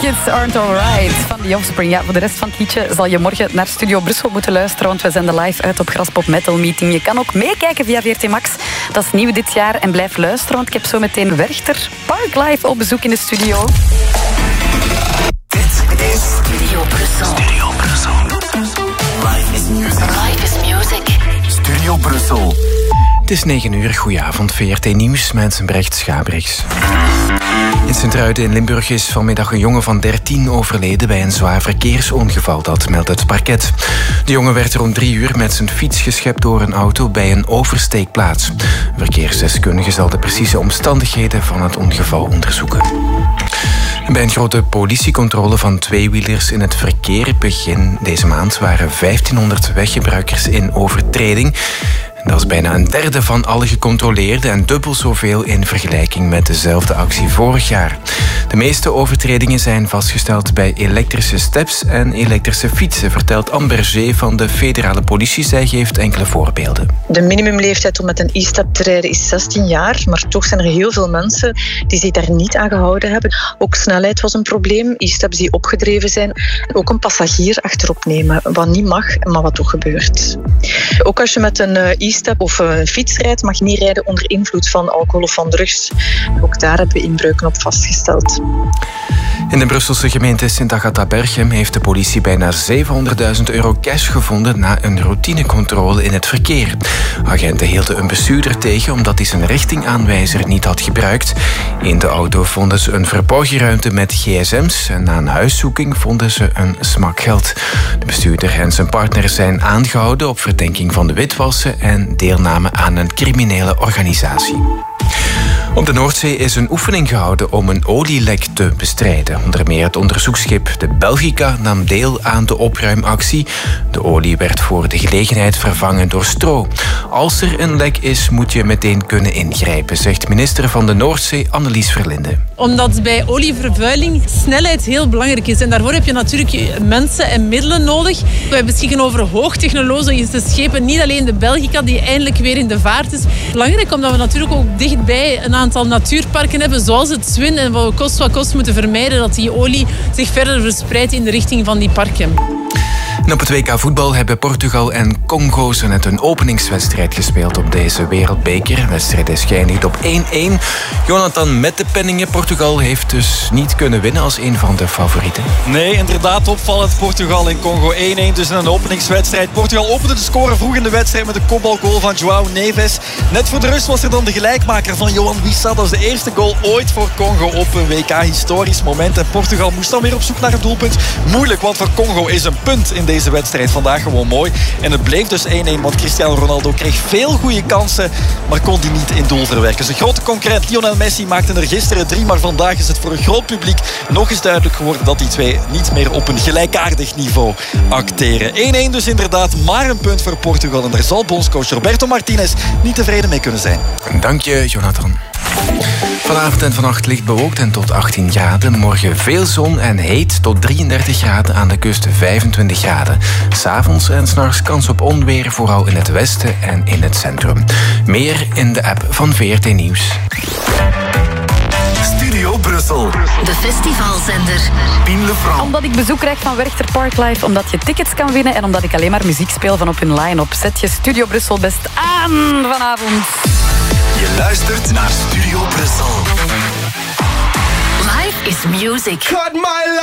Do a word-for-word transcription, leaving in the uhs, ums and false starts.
Kids Aren't Alright van The Offspring. Ja, voor de rest van het liedje zal je morgen naar Studio Brussel moeten luisteren, want we zenden live uit op Graspop Metal Meeting. Je kan ook meekijken via V R T Max. Dat is nieuw dit jaar. En blijf luisteren, want ik heb zo meteen Werchter Parklife op bezoek in de studio. Dit is Studio Brussel. Studio Brussel. Life is music. Life is music. Studio Brussel. Het is negen uur, goedenavond, V R T Nieuws, mensen Brecht Schabriks. In Sint-Truiden in Limburg is vanmiddag een jongen van dertien overleden bij een zwaar verkeersongeval, dat meldt het parket. De jongen werd rond drie uur met zijn fiets geschept door een auto bij een oversteekplaats. Een verkeersdeskundige zal de precieze omstandigheden van het ongeval onderzoeken. Bij een grote politiecontrole van tweewielers in het verkeer begin deze maand waren vijftienhonderd weggebruikers in overtreding. Dat is bijna een derde van alle gecontroleerden en dubbel zoveel in vergelijking met dezelfde actie vorig jaar. De meeste overtredingen zijn vastgesteld bij elektrische steps en elektrische fietsen, vertelt Amber G. van de federale politie. Zij geeft enkele voorbeelden. De minimumleeftijd om met een e-step te rijden is zestien jaar, maar toch zijn er heel veel mensen die zich daar niet aan gehouden hebben. Ook snelheid was een probleem, e-steps die opgedreven zijn. Ook een passagier achterop nemen, wat niet mag, maar wat toch gebeurt. Ook als je met een e-step of een fiets rijdt, mag je niet rijden onder invloed van alcohol of van drugs. Ook daar hebben we inbreuken op vastgesteld. In de Brusselse gemeente Sint-Agatha-Berchem heeft de politie bijna zevenhonderdduizend euro cash gevonden na een routinecontrole in het verkeer. Agenten hielden een bestuurder tegen omdat hij zijn richtingaanwijzer niet had gebruikt. In de auto vonden ze een verborgenruimte met gsm's en na een huiszoeking vonden ze een smak geld. De bestuurder en zijn partner zijn aangehouden op verdenking van de witwassen en deelname aan een criminele organisatie. Op de Noordzee is een oefening gehouden om een olielek te bestrijden. Onder meer het onderzoeksschip de Belgica nam deel aan de opruimactie. De olie werd voor de gelegenheid vervangen door stro. Als er een lek is, moet je meteen kunnen ingrijpen, zegt minister van de Noordzee Annelies Verlinde. Omdat bij olievervuiling snelheid heel belangrijk is. En daarvoor heb je natuurlijk mensen en middelen nodig. Wij beschikken over hoogtechnologische schepen. Niet alleen de Belgica, die eindelijk weer in de vaart is. Belangrijk omdat we natuurlijk ook dichtbij een aantal natuurparken hebben, zoals het Zwin. En wat we kost wat kost moeten vermijden dat die olie zich verder verspreidt in de richting van die parken. En op het W K voetbal hebben Portugal en Congo zo net een openingswedstrijd gespeeld op deze wereldbeker. De wedstrijd is geëindigd op één-één. Jonathan met de penningen. Portugal heeft dus niet kunnen winnen als een van de favorieten. Nee, inderdaad opvallend. Portugal en Congo één-één, dus in een openingswedstrijd. Portugal opende de score vroeg in de wedstrijd met een kopbalgoal van João Neves. Net voor de rust was er dan de gelijkmaker van Johan Wissa. Dat is de eerste goal ooit voor Congo op een W K. Historisch moment. En Portugal moest dan weer op zoek naar een doelpunt. Moeilijk, want voor Congo is een punt in deze wedstrijd vandaag gewoon mooi. En het bleef dus één-één, want Cristiano Ronaldo kreeg veel goede kansen, maar kon die niet in doel verwerken. Zijn grote concurrent Lionel Messi maakte er gisteren drie, maar vandaag is het voor een groot publiek nog eens duidelijk geworden dat die twee niet meer op een gelijkaardig niveau acteren. één-één dus inderdaad, maar een punt voor Portugal. En daar zal bondscoach Roberto Martinez niet tevreden mee kunnen zijn. Dank je, Jonathan. Vanavond en vannacht licht bewolkt en tot achttien graden. Morgen veel zon en heet tot drieëndertig graden, aan de kust vijfentwintig graden. 'S Avonds en 's nachts kans op onweer, vooral in het westen en in het centrum. Meer in de app van V R T Nieuws. Studio Brussel. De festivalzender. Pien Lefranc. Omdat ik bezoek krijg van Werchter Parklife, omdat je tickets kan winnen en omdat ik alleen maar muziek speel van op hun line-up. Zet je Studio Brussel best aan vanavond. Je luistert naar Studio Brussel. Life is music. Cut my